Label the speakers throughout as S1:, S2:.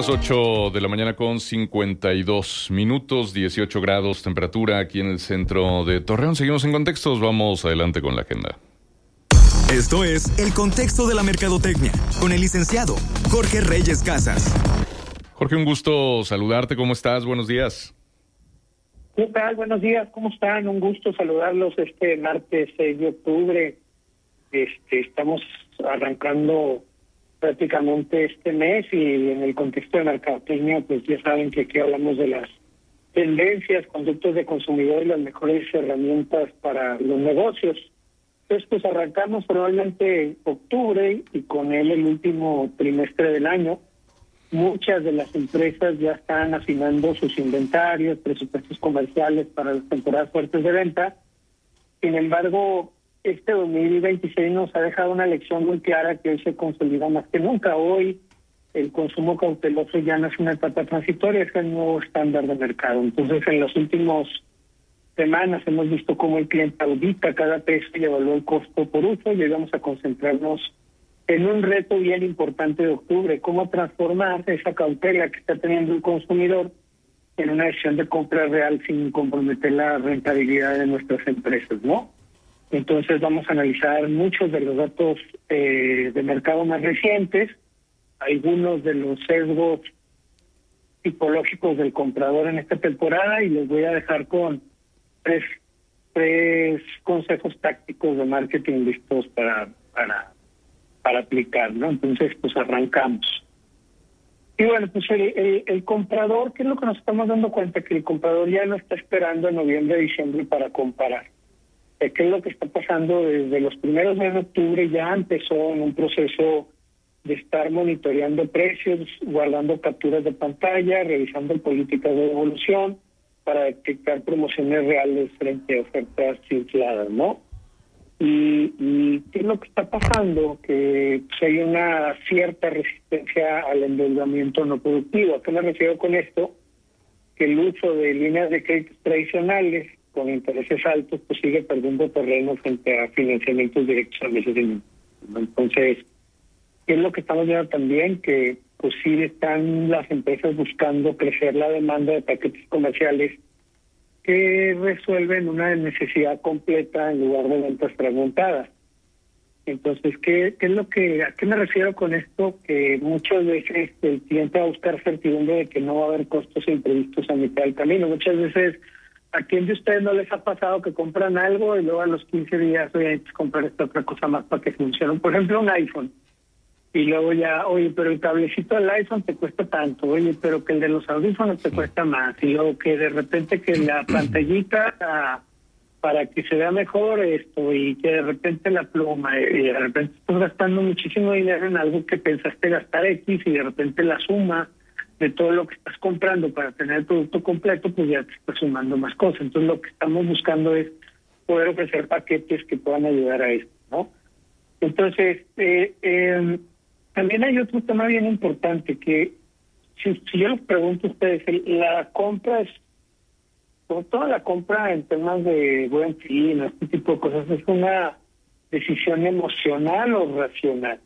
S1: las 8 de la mañana con 52 minutos, 18 grados temperatura aquí en el centro de Torreón. Seguimos en Contextos, vamos adelante con la agenda.
S2: Esto es El Contexto de la Mercadotecnia, con el licenciado Jorge Reyes Casas.
S1: Jorge, un gusto saludarte, ¿cómo estás? Buenos días.
S3: ¿Qué tal? Buenos días, ¿cómo están? Un gusto saludarlos este martes 6 de octubre. Estamos arrancando prácticamente este mes y en el contexto de mercadotecnia, pues ya saben que aquí hablamos de las tendencias, conductos de consumidor y las mejores herramientas para los negocios. Entonces, pues arrancamos probablemente octubre y con él el último trimestre del año. Muchas de las empresas ya están afinando sus inventarios, presupuestos comerciales para las temporadas fuertes de venta. Sin embargo, este 2026 nos ha dejado una lección muy clara que hoy se consolida más que nunca. Hoy el consumo cauteloso ya no es una etapa transitoria, es el nuevo estándar de mercado. Entonces, en las últimas semanas hemos visto cómo el cliente audita cada peso y evalúa el costo por uso, y hoy vamos a concentrarnos en un reto bien importante de octubre: cómo transformar esa cautela que está teniendo el consumidor en una decisión de compra real sin comprometer la rentabilidad de nuestras empresas, ¿no? Entonces vamos a analizar muchos de los datos de mercado más recientes, algunos de los sesgos psicológicos del comprador en esta temporada, y les voy a dejar con tres consejos tácticos de marketing listos para aplicar, ¿no? Entonces, pues arrancamos. Y bueno, pues el comprador, ¿qué es lo que nos estamos dando cuenta? Que el comprador ya no está esperando en noviembre, diciembre para comparar. ¿Qué es lo que está pasando? Desde los primeros meses de octubre ya empezó en un proceso de estar monitoreando precios, guardando capturas de pantalla, revisando políticas de devolución para detectar promociones reales frente a ofertas infladas, ¿no? Y ¿qué es lo que está pasando? Que hay una cierta resistencia al endeudamiento no productivo. ¿A qué me refiero con esto? Que el uso de líneas de crédito tradicionales con intereses altos pues sigue perdiendo terreno frente a financiamientos directos a meses de mínimo. Entonces, ¿qué es lo que estamos viendo también? Que pues sí están las empresas buscando crecer la demanda de paquetes comerciales que resuelven una necesidad completa en lugar de ventas fragmentadas. Entonces, ¿qué es lo que, a qué me refiero con esto? Que muchas veces el cliente va a buscar certidumbre de que no va a haber costos imprevistos a mitad del camino. Muchas veces, ¿a quién de ustedes no les ha pasado que compran algo y luego a los 15 días, oye, hay que comprar esta otra cosa más para que funcione? Por ejemplo, un iPhone. Y luego ya, oye, pero el cablecito del iPhone te cuesta tanto, oye, pero que el de los audífonos te cuesta más, y luego que de repente que la pantallita para que se vea mejor esto, y que de repente la pluma, y de repente estás gastando muchísimo dinero en algo que pensaste gastar X, y de repente la suma de todo lo que estás comprando para tener el producto completo, pues ya te está sumando más cosas. Entonces lo que estamos buscando es poder ofrecer paquetes que puedan ayudar a esto, ¿no? Entonces, también hay otro tema bien importante, que si yo les pregunto a ustedes, la compra es, sobre todo la compra en temas de buen fin, este tipo de cosas, ¿es una decisión emocional o racional?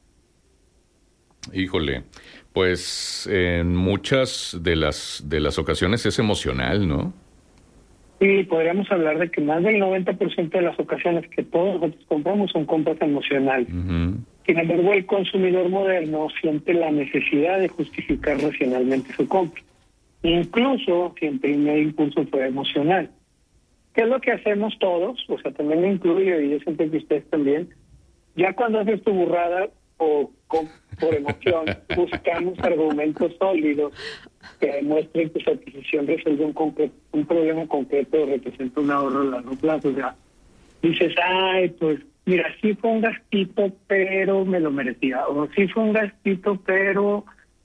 S1: Híjole, pues en muchas de las ocasiones es emocional, ¿no?
S3: Sí, podríamos hablar de que más del 90% de las ocasiones que todos nosotros compramos son compras emocionales.
S1: Uh-huh.
S3: Sin embargo, el consumidor moderno siente la necesidad de justificar racionalmente su compra, incluso si el primer impulso fue emocional. ¿Qué es lo que hacemos todos? O sea, también me incluyo, y yo siento que ustedes también. Ya cuando haces tu burrada por emoción, buscamos argumentos sólidos que demuestren que su adquisición resuelve un problema concreto o representa un ahorro a largo plazo. O sea, dices, ay, pues mira, sí fue un gastito, pero me lo merecía. O sí fue un gastito, pero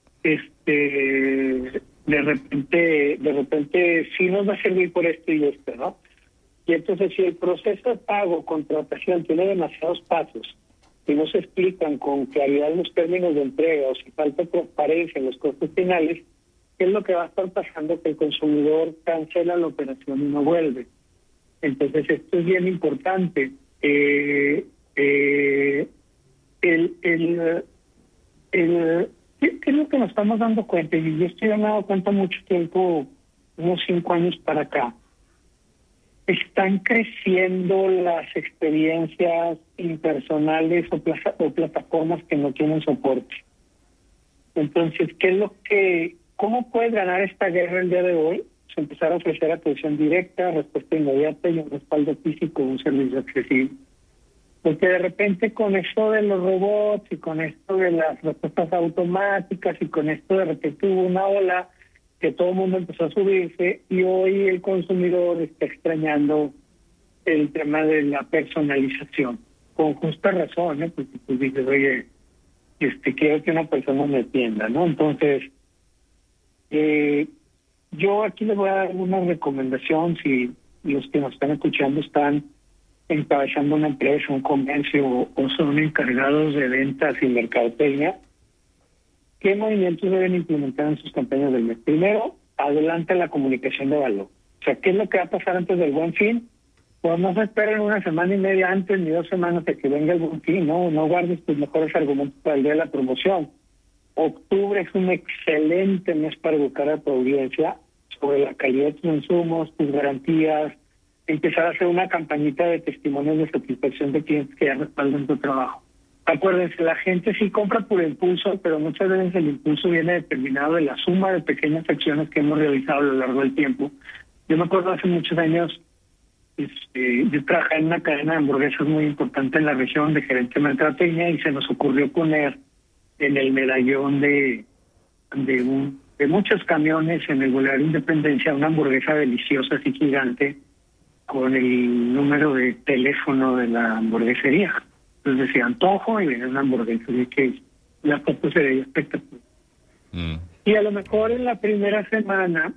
S3: de repente sí nos va a servir por esto y esto, ¿no? Y entonces, si el proceso de pago, contratación, tiene demasiados pasos y no se explican con claridad los términos de entrega, o si falta transparencia en los costos finales, ¿qué es lo que va a estar pasando? Que el consumidor cancela la operación y no vuelve. Entonces, esto es bien importante. ¿Qué es es lo que nos estamos dando cuenta? Y yo estoy dando cuenta mucho tiempo, unos 5 años para acá. Están creciendo las experiencias impersonales o plataformas que no tienen soporte. Entonces, ¿cómo puedes ganar esta guerra el día de hoy? Pues empezar a ofrecer atención directa, respuesta inmediata y un respaldo físico, un servicio accesible. Porque de repente con esto de los robots y con esto de las respuestas automáticas y con esto de repente hubo una ola que todo el mundo empezó a subirse y hoy el consumidor está extrañando el tema de la personalización. Con justa razón, ¿eh? Porque tú dices, oye, quiero que una persona me atienda, ¿no? Entonces, yo aquí les voy a dar una recomendación si los que nos están escuchando están encabezando una empresa, un comercio o son encargados de ventas y mercadotecnia. ¿Qué movimientos deben implementar en sus campañas del mes? Primero, adelante la comunicación de valor. O sea, ¿qué es lo que va a pasar antes del Buen Fin? Pues no se esperen una semana y media antes ni 2 semanas de que venga el Buen Fin, no guardes tus mejores argumentos para el día de la promoción. Octubre es un excelente mes para educar a tu audiencia sobre la calidad de tus insumos, tus garantías, empezar a hacer una campañita de testimonios de satisfacción de clientes que ya respaldan tu trabajo. Acuérdense, la gente sí compra por impulso, pero muchas veces el impulso viene determinado de la suma de pequeñas acciones que hemos realizado a lo largo del tiempo. Yo me acuerdo hace muchos años, yo trabajaba en una cadena de hamburguesas muy importante en la región de gerente de mercadotecnia y se nos ocurrió poner en el medallón de muchos camiones en el Boulevard Independencia una hamburguesa deliciosa así gigante con el número de teléfono de la hamburguesería. Entonces decía antojo y venía una hamburguesa, así que la foto se veía espectacular. Y a lo mejor en la primera semana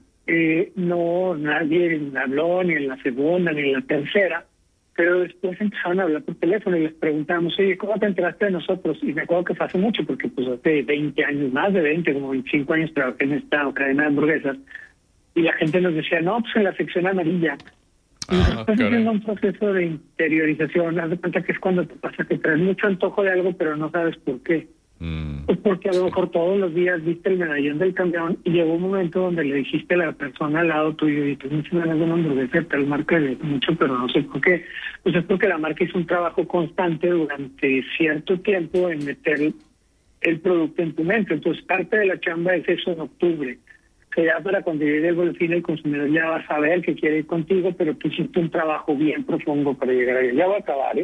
S3: nadie habló, ni en la segunda, ni en la tercera, pero después empezaron a hablar por teléfono y les preguntamos, oye, ¿cómo te enteraste de nosotros? Y me acuerdo que fue hace mucho, porque pues hace 20 años, más de 20, como 25 años trabajé en esta cadena de hamburguesas, y la gente nos decía, no, pues en la sección amarilla. Y después haciendo un proceso de interiorización, haz de cuenta que es cuando te pasa que traes mucho antojo de algo, pero no sabes por qué. Pues porque a lo mejor todos los días viste el medallón del camión y llegó un momento donde le dijiste a la persona al lado tuyo y tú muchas ganas de una hamburguesa, tal marca de mucho, pero no sé por qué. Pues es porque la marca hizo un trabajo constante durante cierto tiempo en meter el producto en tu mente. Entonces parte de la chamba es eso en octubre. Que ya para cuando llegue el Buen Fin el consumidor ya va a saber que quiere ir contigo, pero tú hiciste un trabajo bien profundo para llegar a ello. Ya va a acabar, ¿eh?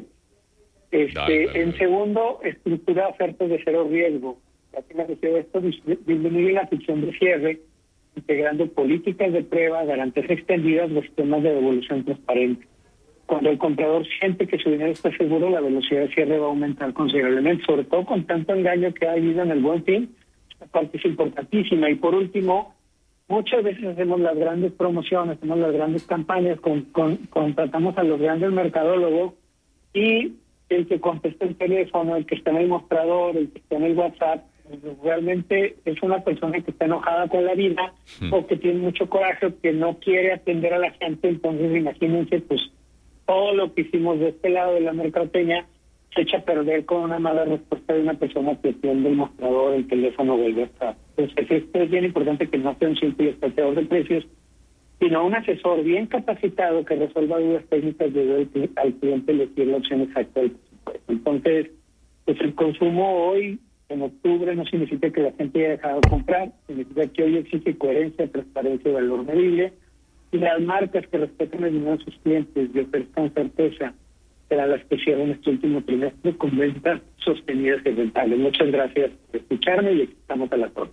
S1: Dale.
S3: En segundo, estructura ofertas de cero riesgo. Aquí me refiero a esto, disminuye la fricción de cierre, integrando políticas de prueba, garantías extendidas, los temas de devolución transparente. Cuando el comprador siente que su dinero está seguro, la velocidad de cierre va a aumentar considerablemente, sobre todo con tanto engaño que ha habido en el Buen Fin. Esta parte es importantísima. Y por último, muchas veces hacemos las grandes promociones, hacemos las grandes campañas, contratamos a los grandes mercadólogos y el que contesta el teléfono, el que está en el mostrador, el que está en el WhatsApp, realmente es una persona que está enojada con la vida o que tiene mucho coraje o que no quiere atender a la gente. Entonces imagínense, pues todo lo que hicimos de este lado de la mercadotecnia se echa a perder con una mala respuesta de una persona que atiende el mostrador, el teléfono o el WhatsApp. Entonces esto es bien importante, que no sea un simple estrategador de precios, sino un asesor bien capacitado que resuelva dudas técnicas de al cliente elegir la opción exacta del presupuesto. Entonces, pues el consumo hoy, en octubre, no significa que la gente haya dejado de comprar, significa que hoy existe coherencia, transparencia y valor medible, y las marcas que respetan el dinero de sus clientes y ofrezcan certeza serán las que cierran este último trimestre con ventas sostenidas y rentables. Muchas gracias por escucharme y aquí estamos a la torre.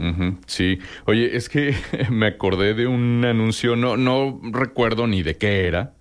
S1: Sí. Oye, es que me acordé de un anuncio, no recuerdo ni de qué era,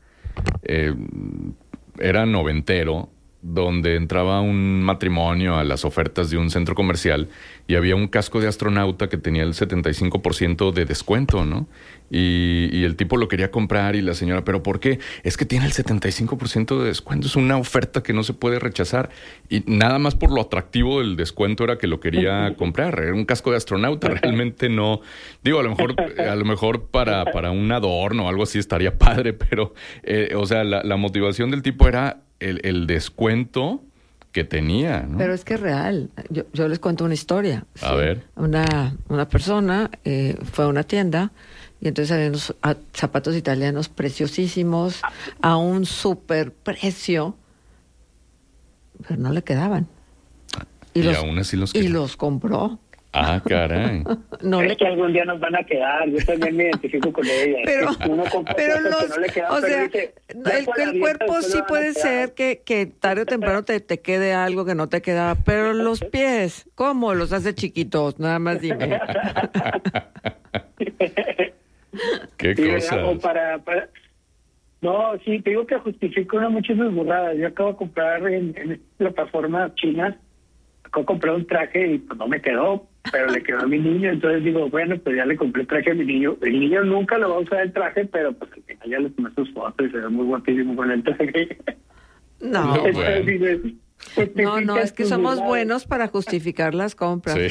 S1: era noventero, donde entraba un matrimonio a las ofertas de un centro comercial y había un casco de astronauta que tenía el 75% de descuento, ¿no? Y el tipo lo quería comprar y la señora, ¿pero por qué? Es que tiene el 75% de descuento, es una oferta que no se puede rechazar. Y nada más por lo atractivo del descuento era que lo quería comprar. Era un casco de astronauta, realmente no. Digo, a lo mejor para un adorno o algo así estaría padre, pero, o sea, la motivación del tipo era el descuento que tenía, ¿no?
S4: Pero es que es real. Yo les cuento una historia.
S1: A ver.
S4: Una persona fue a una tienda y entonces había unos zapatos italianos preciosísimos a un super precio, pero no le quedaban.
S1: Y aún así
S4: los compró.
S1: Ah, caray.
S3: Es que algún día nos van a quedar. Yo también me identifico con ella.
S4: Pero el cuerpo sí puede ser que tarde o temprano te quede algo que no te quedaba, pero los pies, ¿cómo los hace chiquitos? Nada más dime.
S1: ¿Qué cosas?
S3: No, sí, te digo que justifico una muchas burradas. Yo acabo de comprar en plataformas chinas, acabo de comprar un traje y pues no me quedó, pero le quedó a mi niño. Entonces digo, bueno, pues ya le compré el traje a mi niño. El niño nunca lo va a usar el traje, pero pues al final ya le tomé sus fotos y se ve muy guapísimo con el traje.
S4: No, es que somos buenos para justificar las compras. Sí.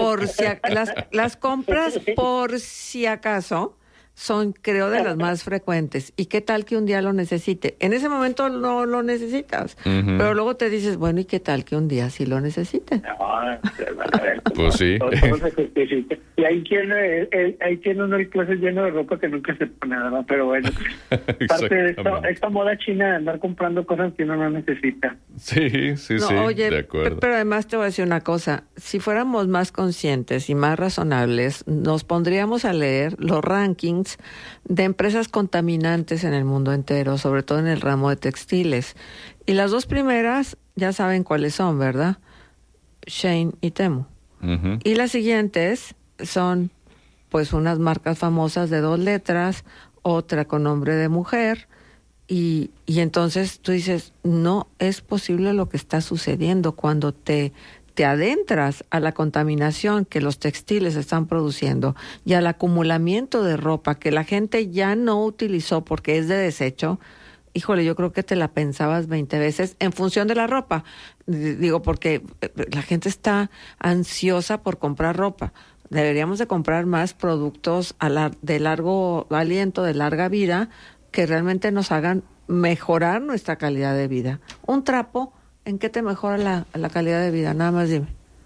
S4: Las compras, por si acaso, son, creo, de las más frecuentes. ¿Y qué tal que un día lo necesite? En ese momento no lo necesitas, pero luego te dices, bueno, ¿y qué tal que un día sí lo necesite?
S3: No,
S1: pues sí.
S3: Todo se justifica. Y ahí tiene uno el closet lleno de ropa que nunca se pone nada, pero bueno, parte de esta moda china de andar comprando cosas que uno no necesita.
S1: Sí,
S4: oye,
S1: de acuerdo.
S4: Pero además te voy a decir una cosa, si fuéramos más conscientes y más razonables, nos pondríamos a leer los rankings de empresas contaminantes en el mundo entero, sobre todo en el ramo de textiles. Y las dos primeras ya saben cuáles son, ¿verdad? Shein y Temu. Y las siguientes son pues unas marcas famosas de 2 letras, otra con nombre de mujer, y entonces tú dices, no es posible lo que está sucediendo cuando te adentras a la contaminación que los textiles están produciendo y al acumulamiento de ropa que la gente ya no utilizó porque es de desecho. Híjole, yo creo que te la pensabas 20 veces en función de la ropa. Digo, porque la gente está ansiosa por comprar ropa. Deberíamos de comprar más productos de largo aliento, de larga vida, que realmente nos hagan mejorar nuestra calidad de vida. Un trapo, ¿en qué te mejora la calidad de vida? Nada más dime.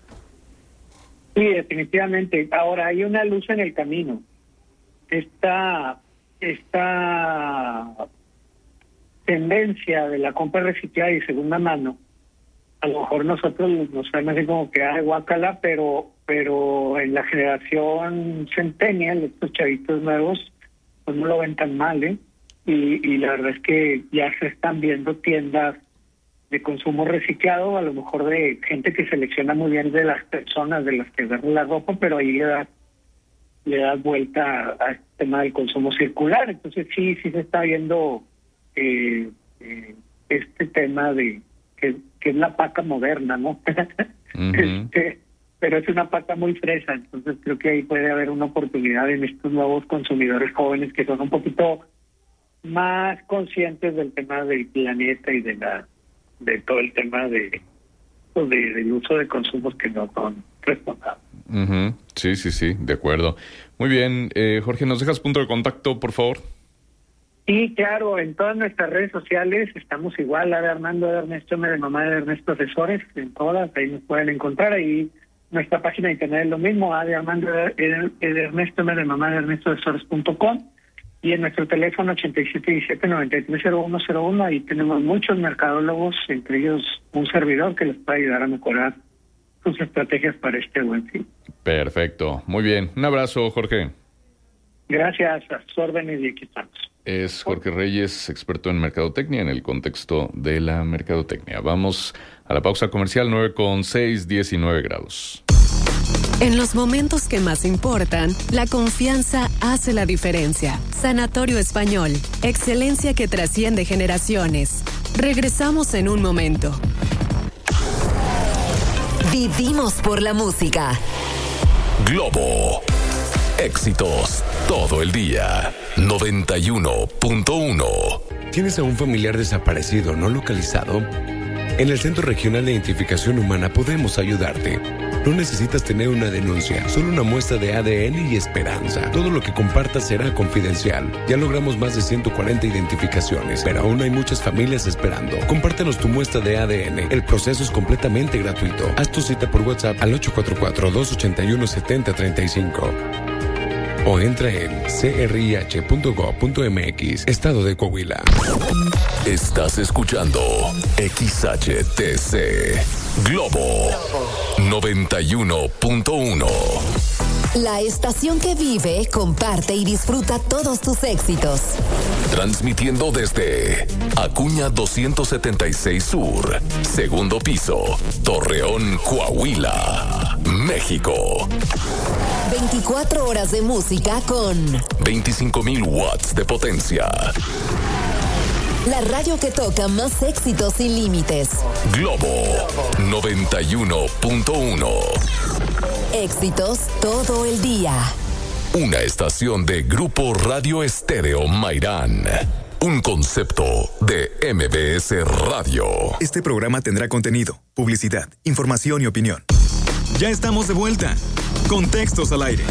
S3: Sí, definitivamente. Ahora, hay una luz en el camino. Esta tendencia de la compra reciclada y segunda mano, a lo mejor nosotros nos suena así como que guácala, pero en la generación centennial, estos chavitos nuevos, pues no lo ven tan mal, ¿eh? Y la verdad es que ya se están viendo tiendas de consumo reciclado, a lo mejor de gente que selecciona muy bien de las personas de las que agarra la ropa, pero ahí le da vuelta a este tema del consumo circular. Entonces sí se está viendo este tema de que es la paca moderna, ¿no? Pero es una paca muy fresa, entonces creo que ahí puede haber una oportunidad en estos nuevos consumidores jóvenes que son un poquito más conscientes del tema del planeta y de todo el tema del uso de consumos que no son responsables.
S1: Sí, de acuerdo. Muy bien, Jorge, ¿nos dejas punto de contacto, por favor?
S3: Sí, claro, en todas nuestras redes sociales estamos igual, de Armando, de Ernesto, de Mamá de Ernesto Asesores, en todas, ahí nos pueden encontrar, ahí nuestra página de internet es lo mismo, de Armando, de Ernesto, de Mamá de Ernesto Asesores.com, y en nuestro teléfono 8717-930101, ahí tenemos muchos mercadólogos, entre ellos un servidor que les puede ayudar a mejorar sus estrategias para este buen fin.
S1: Perfecto, muy bien, un abrazo, Jorge.
S3: Gracias, a sus órdenes y aquí estamos.
S1: Es Jorge Reyes, experto en mercadotecnia, en el contexto de la mercadotecnia. Vamos a la pausa comercial, 9:06, 19 grados.
S5: En los momentos que más importan, la confianza hace la diferencia. Sanatorio Español, excelencia que trasciende generaciones. Regresamos en un momento.
S6: Vivimos por la música.
S2: Globo. Éxitos todo el día. 91.1.
S7: ¿Tienes a un familiar desaparecido no localizado? En el Centro Regional de Identificación Humana podemos ayudarte. No necesitas tener una denuncia, solo una muestra de ADN y esperanza. Todo lo que compartas será confidencial. Ya logramos más de 140 identificaciones, pero aún hay muchas familias esperando. Compártenos tu muestra de ADN. El proceso es completamente gratuito. Haz tu cita por WhatsApp al 844-281-7035. O entra en crih.gov.mx, Estado de Coahuila.
S8: Estás escuchando XHTC Globo 91.1.
S6: La estación que vive, comparte y disfruta todos tus éxitos.
S8: Transmitiendo desde Acuña 276 Sur, segundo piso, Torreón, Coahuila, México.
S6: 24 horas de música con
S8: 25,000 watts de potencia.
S6: La radio que toca más éxitos sin límites.
S8: Globo 91.1.
S6: Éxitos todo el día.
S8: Una estación de Grupo Radio Estéreo Mairán. Un concepto de MBS Radio.
S2: Este programa tendrá contenido, publicidad, información y opinión. Ya estamos de vuelta. Contextos al aire.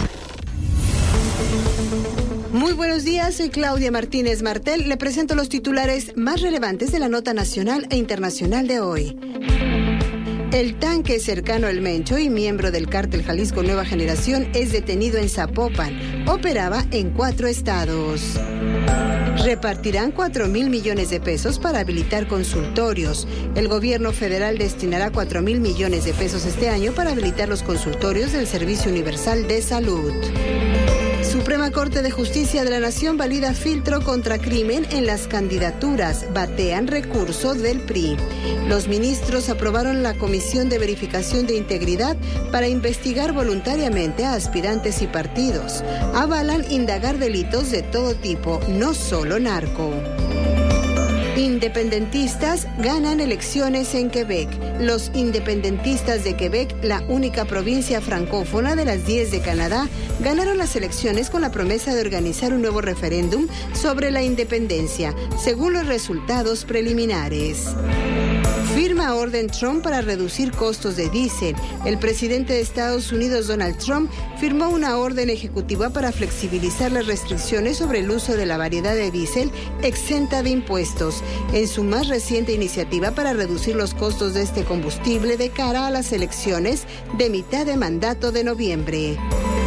S9: Muy buenos días, soy Claudia Martínez Martel. Le presento los titulares más relevantes de la nota nacional e internacional de hoy. El tanque cercano al Mencho y miembro del cártel Jalisco Nueva Generación es detenido en Zapopan. Operaba en 4 estados. Repartirán 4,000 millones de pesos para habilitar consultorios. El gobierno federal destinará 4,000 millones de pesos este año para habilitar los consultorios del Servicio Universal de Salud. Suprema Corte de Justicia de la Nación valida filtro contra crimen en las candidaturas. Batean recurso del PRI. Los ministros aprobaron la Comisión de Verificación de Integridad para investigar voluntariamente a aspirantes y partidos. Avalan indagar delitos de todo tipo, no solo narco. Independentistas ganan elecciones en Quebec. Los independentistas de Quebec, la única provincia francófona de las 10 de Canadá, ganaron las elecciones con la promesa de organizar un nuevo referéndum sobre la independencia, según los resultados preliminares. Firma orden Trump para reducir costos de diésel. El presidente de Estados Unidos, Donald Trump, firmó una orden ejecutiva para flexibilizar las restricciones sobre el uso de la variedad de diésel exenta de impuestos, en su más reciente iniciativa para reducir los costos de este combustible de cara a las elecciones de mitad de mandato de noviembre.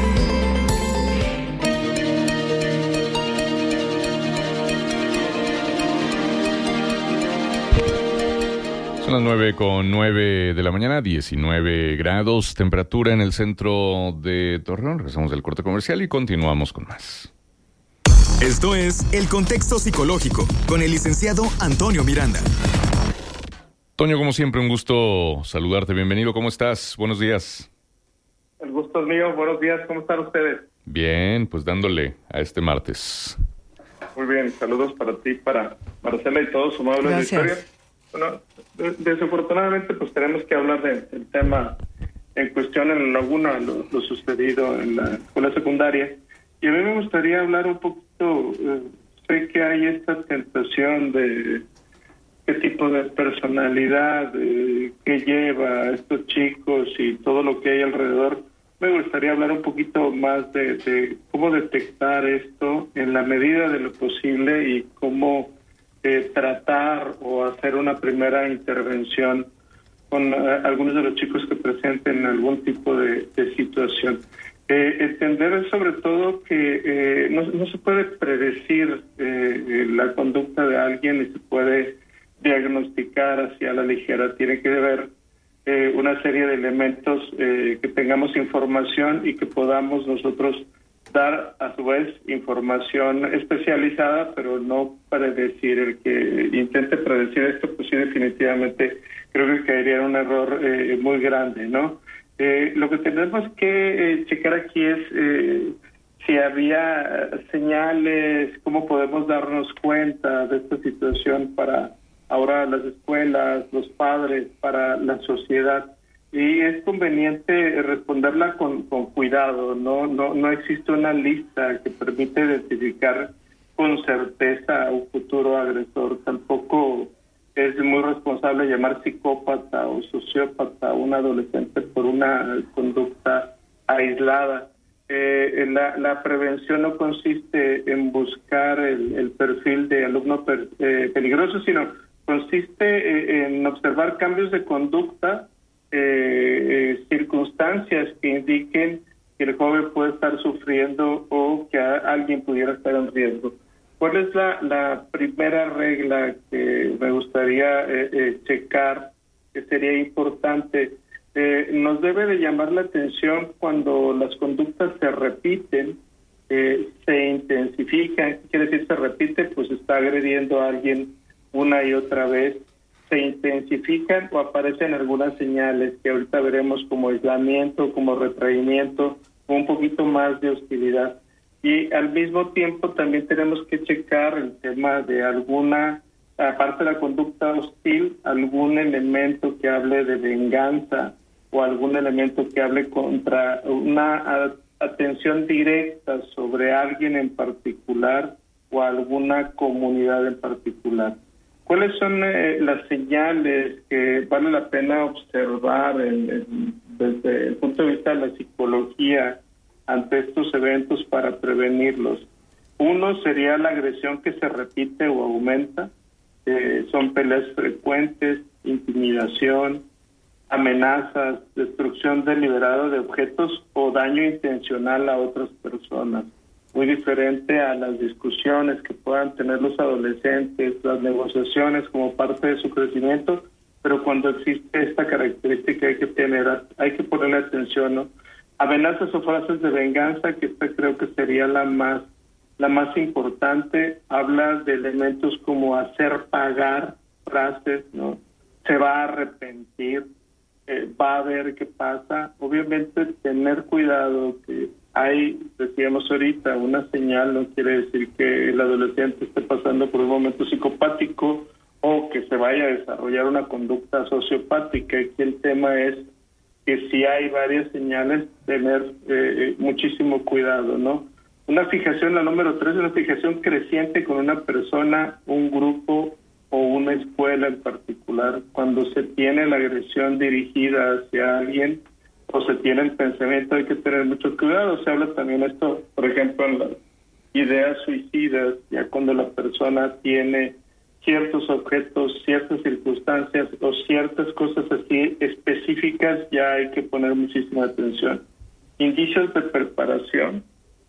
S1: Son las 9:09 de la mañana, 19 grados, temperatura en el centro de Torreón. Regresamos del corte comercial y continuamos con más.
S2: Esto es El Contexto Psicológico, con el licenciado Antonio Miranda.
S1: Toño, como siempre, un gusto saludarte. Bienvenido, ¿cómo estás? Buenos días.
S10: El gusto es mío. Buenos días, ¿cómo están ustedes?
S1: Bien, pues dándole a este martes.
S10: Muy bien, saludos para ti, para Marcela y todos, su amable auditorio. Bueno, desafortunadamente pues tenemos que hablar del tema en cuestión en Laguna, lo sucedido en la escuela secundaria. Y a mí me gustaría hablar un poquito, sé que hay esta tentación de qué tipo de personalidad que lleva a estos chicos y todo lo que hay alrededor. Me gustaría hablar un poquito más de cómo detectar esto en la medida de lo posible y cómo tratar o hacer una primera intervención con algunos de los chicos que presenten algún tipo de situación. Entender sobre todo que no se puede predecir la conducta de alguien y se puede diagnosticar hacia la ligera. Tiene que haber una serie de elementos que tengamos información y que podamos nosotros dar a su vez información especializada, pero no predecir. El que intente predecir esto, pues sí, definitivamente creo que caería en un error muy grande, ¿no? Lo que tenemos que checar aquí es si había señales, cómo podemos darnos cuenta de esta situación para ahora las escuelas, los padres, para la sociedad. Y es conveniente responderla con cuidado. No existe una lista que permite identificar con certeza a un futuro agresor. Tampoco es muy responsable llamar psicópata o sociópata a un adolescente por una conducta aislada. La prevención no consiste en buscar el perfil de alumno peligroso, sino consiste en observar cambios de conducta, circunstancias que indiquen que el joven puede estar sufriendo o que alguien pudiera estar en riesgo. ¿Cuál es la primera regla que me gustaría checar, que sería importante? Nos debe de llamar la atención cuando las conductas se repiten, se intensifican. ¿Qué quiere decir se repite? Pues está agrediendo a alguien una y otra vez. Se intensifican o aparecen algunas señales que ahorita veremos como aislamiento, como retraimiento, o un poquito más de hostilidad. Y al mismo tiempo también tenemos que checar el tema de alguna, aparte de la conducta hostil, algún elemento que hable de venganza o algún elemento que hable contra una atención directa sobre alguien en particular o alguna comunidad en particular. ¿Cuáles son las señales que vale la pena observar desde el punto de vista de la psicología ante estos eventos para prevenirlos? Uno sería la agresión que se repite o aumenta, son peleas frecuentes, intimidación, amenazas, destrucción deliberada de objetos o daño intencional a otras personas. Muy diferente a las discusiones que puedan tener los adolescentes, las negociaciones como parte de su crecimiento, pero cuando existe esta característica hay que ponerle atención, ¿no? Amenazas o frases de venganza, que esta creo que sería la más importante. Habla de elementos como hacer pagar, frases, ¿no? Se va a arrepentir, va a ver qué pasa. Obviamente tener cuidado, que hay, decíamos ahorita, una señal no quiere decir que el adolescente esté pasando por un momento psicopático o que se vaya a desarrollar una conducta sociopática. Aquí el tema es que si hay varias señales, tener muchísimo cuidado, ¿no? Una fijación, la número 3, una fijación creciente con una persona, un grupo o una escuela en particular. Cuando se tiene la agresión dirigida hacia alguien o se tiene el pensamiento, hay que tener mucho cuidado. Se habla también esto, por ejemplo, en las ideas suicidas, ya cuando la persona tiene ciertos objetos, ciertas circunstancias o ciertas cosas así específicas, ya hay que poner muchísima atención. Indicios de preparación,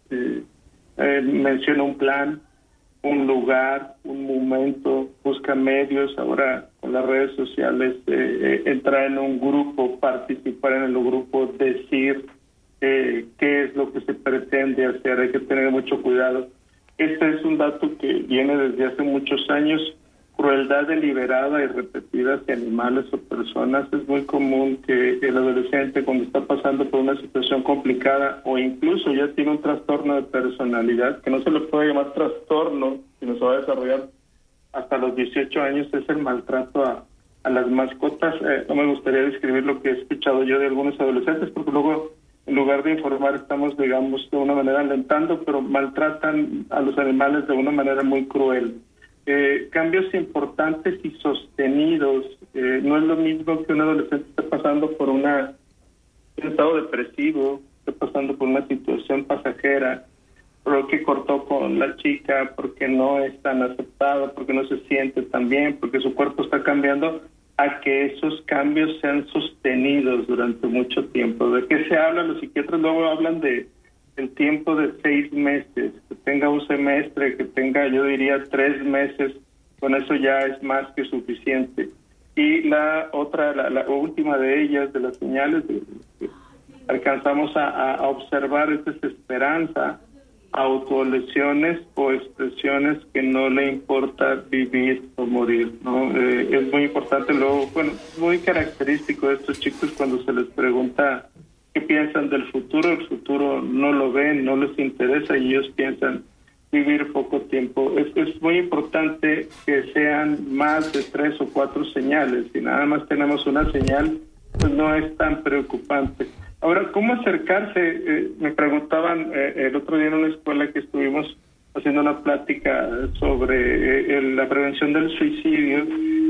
S10: menciona un plan, un lugar, un momento, busca medios. Ahora con las redes sociales, entrar en un grupo, participar en el grupo, decir qué es lo que se pretende hacer. Hay que tener mucho cuidado. Este es un dato que viene desde hace muchos años. Crueldad deliberada y repetida hacia animales o personas. Es muy común que el adolescente, cuando está pasando por una situación complicada o incluso ya tiene un trastorno de personalidad, que no se le puede llamar trastorno, sino se va a desarrollar hasta los 18 años, es el maltrato a las mascotas. No me gustaría describir lo que he escuchado yo de algunos adolescentes, porque luego, en lugar de informar, estamos, digamos, de una manera alentando, pero maltratan a los animales de una manera muy cruel. Cambios importantes y sostenidos. No es lo mismo que un adolescente esté pasando por un estado depresivo, esté pasando por una situación pasajera, porque cortó con la chica, porque no es tan aceptado, porque no se siente tan bien, porque su cuerpo está cambiando, a que esos cambios sean sostenidos durante mucho tiempo. ¿De qué se habla? Los psiquiatras luego hablan de el tiempo de 6 meses, que tenga un semestre, que tenga, yo diría, 3 meses, con eso ya es más que suficiente. Y la última de ellas, de las señales que alcanzamos a observar, es desesperanza, autolesiones o expresiones que no le importa vivir o morir, ¿no? Es muy importante luego, bueno, muy característico de estos chicos cuando se les pregunta qué piensan del futuro. El futuro no lo ven, no les interesa y ellos piensan vivir poco tiempo. Es muy importante que sean más de 3 o 4 señales. Si nada más tenemos una señal, pues no es tan preocupante. Ahora, ¿cómo acercarse? Me preguntaban el otro día en una escuela que estuvimos haciendo una plática sobre la prevención del suicidio.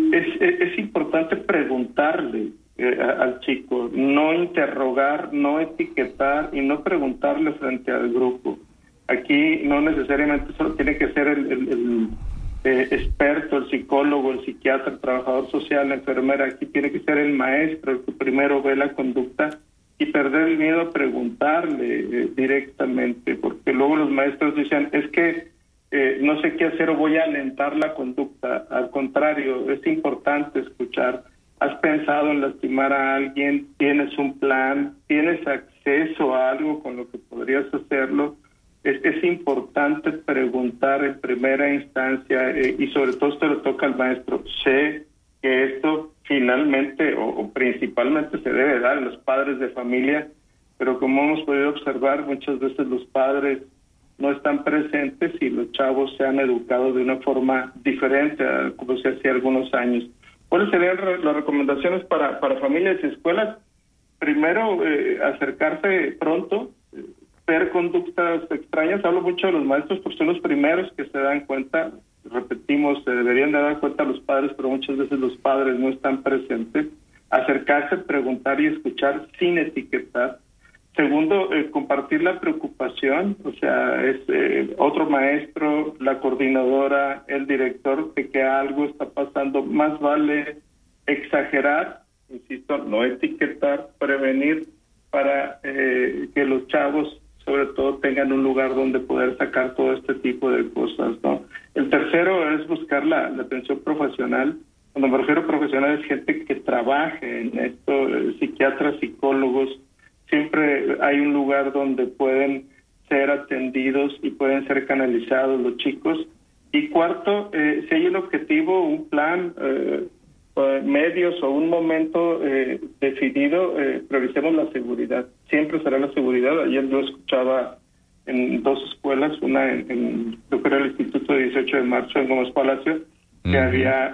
S10: Es importante preguntarle al chico, no interrogar, no etiquetar y no preguntarle frente al grupo. Aquí no necesariamente solo tiene que ser el experto, el psicólogo, el psiquiatra, el trabajador social, la enfermera. Aquí tiene que ser el maestro el que primero ve la conducta y perder el miedo a preguntarle directamente, porque luego los maestros dicen, es que no sé qué hacer o voy a alentar la conducta. Al contrario, es importante escuchar. ¿Has pensado en lastimar a alguien? ¿Tienes un plan? ¿Tienes acceso a algo con lo que podrías hacerlo? Es importante preguntar en primera instancia y sobre todo esto le toca al maestro. Sé que esto finalmente o principalmente se debe dar a los padres de familia, pero como hemos podido observar, muchas veces los padres no están presentes y los chavos se han educado de una forma diferente a como se hacía algunos años. ¿Cuáles serían las recomendaciones para familias y escuelas? Primero, acercarse pronto, ver conductas extrañas. Hablo mucho de los maestros porque son los primeros que se dan cuenta. Repetimos, se deberían de dar cuenta a los padres, pero muchas veces los padres no están presentes. Acercarse, preguntar y escuchar sin etiquetar. Segundo, compartir la preocupación, o sea, es otro maestro, la coordinadora, el director, de que algo está pasando. Más vale exagerar, insisto, no etiquetar, prevenir, para que los chavos, sobre todo, tengan un lugar donde poder sacar todo este tipo de cosas, ¿no? El tercero es buscar la atención profesional. Cuando me refiero a profesional, es gente que trabaje en esto, psiquiatras, psicólogos. Siempre hay un lugar donde pueden ser atendidos y pueden ser canalizados los chicos. Y cuarto, si hay un objetivo, un plan, medios o un momento definido, prioricemos la seguridad. Siempre será la seguridad. Ayer yo escuchaba en dos escuelas, una en creo que era el Instituto de 18 de Marzo en Gómez Palacio, que había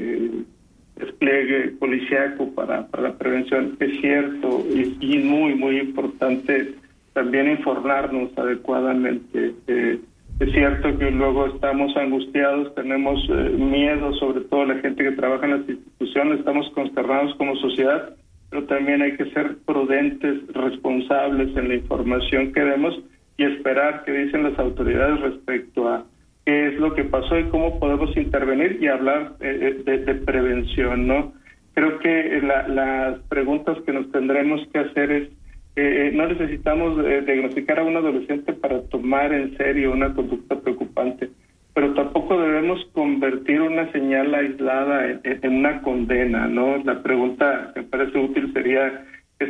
S10: despliegue policíaco para la prevención. Es cierto, y muy, muy importante también informarnos adecuadamente. Es cierto que luego estamos angustiados, tenemos miedo, sobre todo la gente que trabaja en las instituciones, estamos consternados como sociedad, pero también hay que ser prudentes, responsables en la información que demos y esperar qué dicen las autoridades respecto a qué es lo que pasó y cómo podemos intervenir y hablar de prevención, ¿no? Creo que las preguntas que nos tendremos que hacer es, no necesitamos diagnosticar a un adolescente para tomar en serio una conducta preocupante, pero tampoco debemos convertir una señal aislada en una condena, ¿no? La pregunta que me parece útil sería,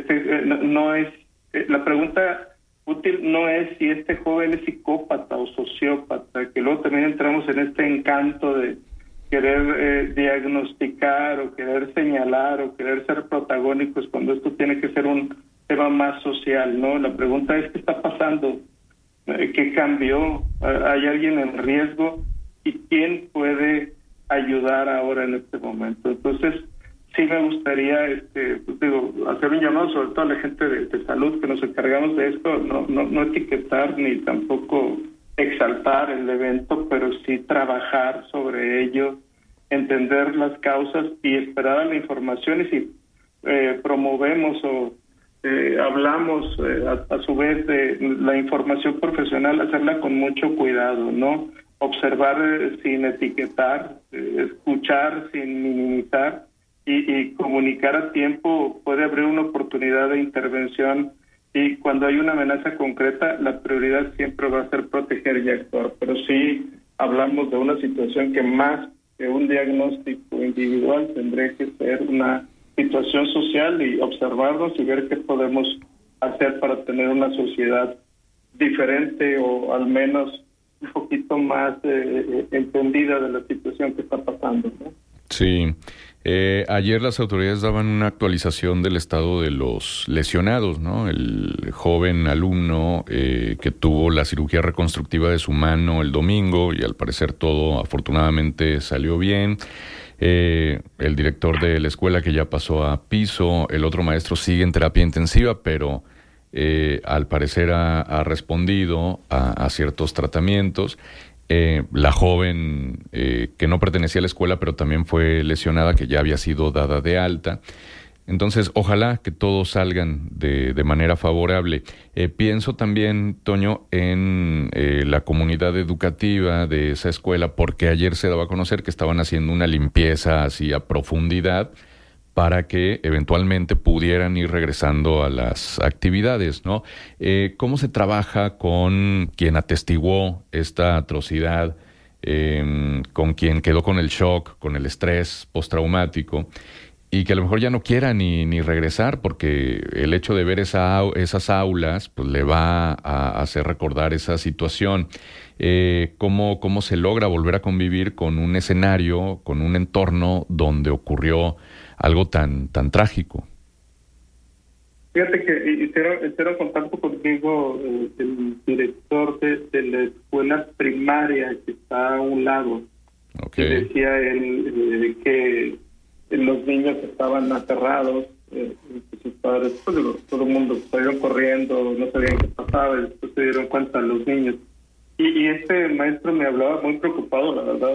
S10: la pregunta útil no es si este joven es psicópata o sociópata, que luego también entramos en este encanto de querer diagnosticar o querer señalar o querer ser protagónicos cuando esto tiene que ser un tema más social, ¿no? La pregunta es, ¿qué está pasando? ¿Qué cambió? ¿Hay alguien en riesgo? ¿Y quién puede ayudar ahora en este momento? Entonces, sí me gustaría hacer un llamado sobre todo a la gente de salud que nos encargamos de esto, no etiquetar ni tampoco exaltar el evento, pero sí trabajar sobre ello, entender las causas y esperar a la información. Y si promovemos o hablamos a su vez de la información profesional, hacerla con mucho cuidado, ¿no? Observar sin etiquetar, escuchar sin minimizar y comunicar a tiempo puede abrir una oportunidad de intervención. Y cuando hay una amenaza concreta, la prioridad siempre va a ser proteger y actuar. Pero sí hablamos de una situación que más que un diagnóstico individual tendría que ser una situación social y observarnos y ver qué podemos hacer para tener una sociedad diferente o al menos un poquito más entendida de la situación que está pasando, ¿no?
S1: Sí. Ayer las autoridades daban una actualización del estado de los lesionados, ¿no? El joven alumno que tuvo la cirugía reconstructiva de su mano el domingo y al parecer todo afortunadamente salió bien. El director de la escuela que ya pasó a piso, el otro maestro sigue en terapia intensiva, pero al parecer ha respondido a ciertos tratamientos. la joven que no pertenecía a la escuela, pero también fue lesionada, que ya había sido dada de alta. Entonces, ojalá que todos salgan de manera favorable. Pienso también, Toño, en la comunidad educativa de esa escuela, porque ayer se daba a conocer que estaban haciendo una limpieza así a profundidad para que eventualmente pudieran ir regresando a las actividades, ¿no? ¿Cómo se trabaja con quien atestiguó esta atrocidad, con quien quedó con el shock, con el estrés postraumático, y que a lo mejor ya no quiera ni regresar, porque el hecho de ver esas aulas pues le va a hacer recordar esa situación? ¿Cómo se logra volver a convivir con un escenario, con un entorno donde ocurrió algo tan trágico?
S10: Fíjate que hicieron contacto conmigo el director de la escuela primaria que está a un lado.
S1: Okay.
S10: Y decía él que los niños estaban aterrados, sus padres, pues, todo el mundo salieron corriendo, no sabían qué pasaba, y después se dieron cuenta los niños. Y este maestro me hablaba muy preocupado, la verdad,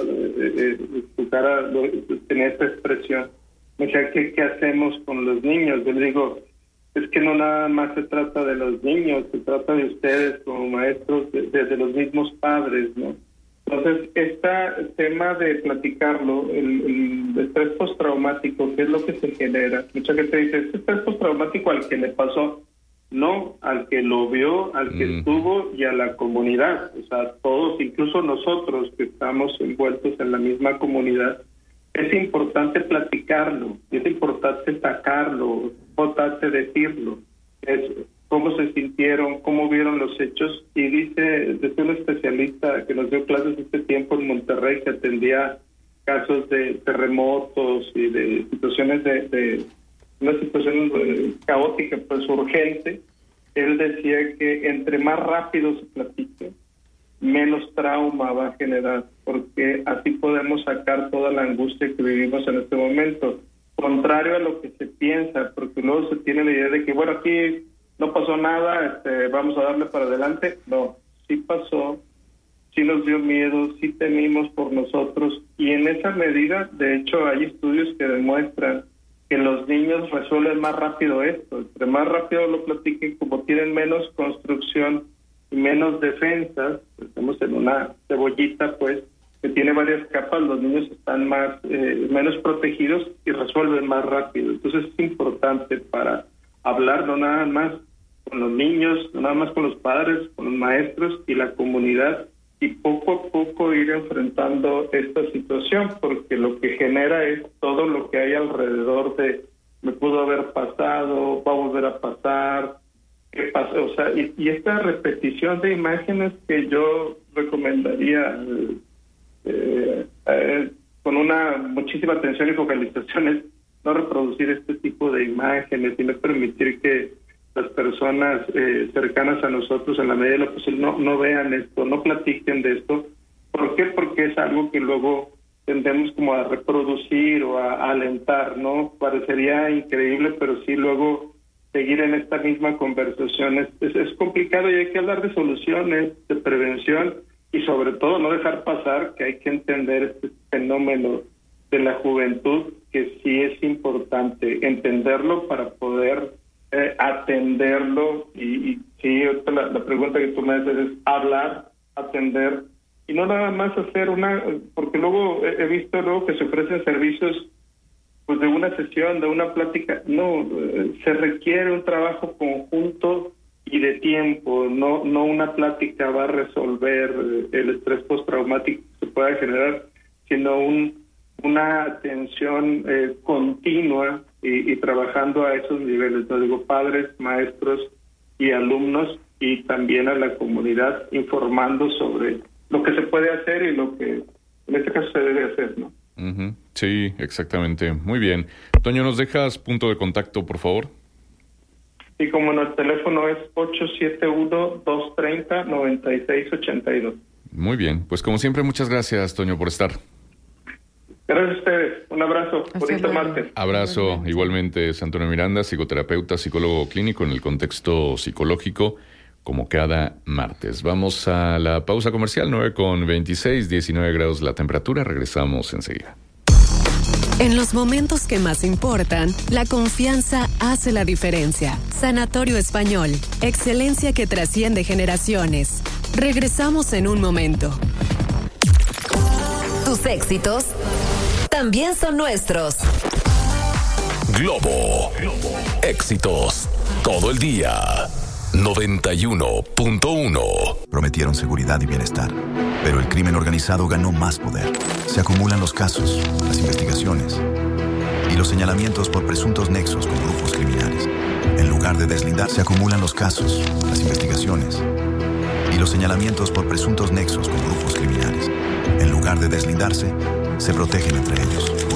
S10: su cara tenía esta expresión. Me decía, ¿qué hacemos con los niños? Yo le digo, es que no nada más se trata de los niños, se trata de ustedes como maestros, de los mismos padres, ¿no? Entonces, este tema de platicarlo, el estrés postraumático, ¿qué es lo que se genera? Mucha gente dice, ¿es estrés postraumático al que le pasó? No, al que lo vio, al que estuvo y a la comunidad. O sea, todos, incluso nosotros que estamos envueltos en la misma comunidad, es importante platicarlo, es importante sacarlo, es importante decirlo. Es cómo se sintieron, cómo vieron los hechos. Y dice un especialista que nos dio clases este tiempo en Monterrey, que atendía casos de terremotos y de situaciones de una situación caótica, pues urgente. Él decía que entre más rápido se platique, menos trauma va a generar, porque así podemos sacar toda la angustia que vivimos en este momento. Contrario a lo que se piensa, porque luego se tiene la idea de que, bueno, aquí no pasó nada, vamos a darle para adelante. No, sí pasó, sí nos dio miedo, sí temimos por nosotros, y en esa medida, de hecho, hay estudios que demuestran que los niños resuelven más rápido esto. Entre más rápido lo platiquen, como tienen menos construcción y menos defensas, estamos en una cebollita, pues, que tiene varias capas, los niños están menos protegidos y resuelven más rápido. Entonces es importante para hablar no nada más con los niños, no nada más con los padres, con los maestros y la comunidad, y poco a poco ir enfrentando esta situación, porque lo que genera es todo lo que hay alrededor de me pudo haber pasado, va a volver a pasar, qué pasó, o sea, y esta repetición de imágenes que yo recomendaría con una muchísima atención y focalización es no reproducir este tipo de imágenes y no permitir que las personas cercanas a nosotros en la medida de lo posible no vean esto, no platiquen de esto. ¿Por qué? Porque es algo que luego tendemos como a reproducir o a alentar, ¿no? Parecería increíble, pero sí luego seguir en esta misma conversación es complicado, y hay que hablar de soluciones, de prevención, y sobre todo no dejar pasar que hay que entender este fenómeno de la juventud, que sí es importante entenderlo para poder atenderlo. Y sí, la pregunta que tú me haces es hablar, atender, y no nada más hacer porque luego he visto luego que se ofrecen servicios pues de una sesión, de una plática. No, se requiere un trabajo conjunto y de tiempo, no una plática va a resolver el estrés postraumático que se pueda generar, sino una atención continua y trabajando a esos niveles. Yo digo, padres, maestros y alumnos, y también a la comunidad, informando sobre lo que se puede hacer y lo que en este caso se debe hacer, ¿no?
S1: Uh-huh. Sí, exactamente. Muy bien. Toño, ¿nos dejas punto de contacto, por favor?
S10: Sí, como no, el teléfono es 871-230-9682.
S1: Muy bien. Pues como siempre, muchas gracias, Toño, por estar.
S10: Gracias a ustedes. Un abrazo. Bonito martes.
S1: Abrazo. Igualmente, es Antonio Miranda, psicoterapeuta, psicólogo clínico en el contexto psicológico, como cada martes. Vamos a la pausa comercial, 9:26, 19 grados la temperatura. Regresamos enseguida.
S5: En los momentos que más importan, la confianza hace la diferencia. Sanatorio Español, excelencia que trasciende generaciones. Regresamos en un momento.
S6: Tus éxitos también son nuestros.
S8: Globo. Éxitos todo el día. 91.1.
S11: Prometieron seguridad y bienestar, pero el crimen organizado ganó más poder. Se acumulan los casos, las investigaciones y los señalamientos por presuntos nexos con grupos criminales. En lugar de deslindar, se acumulan los casos, las investigaciones y los señalamientos por presuntos nexos con grupos criminales. En lugar de deslindarse, se protegen entre ellos.